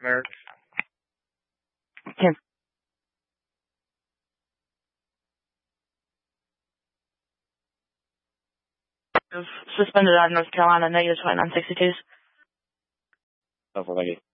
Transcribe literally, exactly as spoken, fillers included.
Merrick. Tim. Suspended out of North Carolina, negative twenty-nine sixty-twos. Alpha Lady.